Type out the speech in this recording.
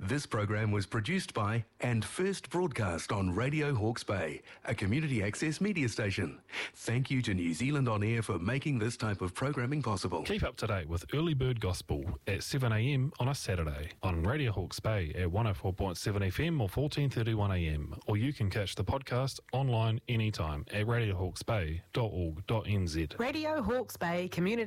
This program was produced by and first broadcast on Radio Hawke's Bay, a community access media station. Thank you to New Zealand On Air for making this type of programming possible. Keep up to date with Early Bird Gospel at 7 a.m. on a Saturday on Radio Hawke's Bay at 104.7 FM or 14:31 a.m. Or you can catch the podcast online anytime at radiohawksbay.org.nz. Radio Hawke's Bay Community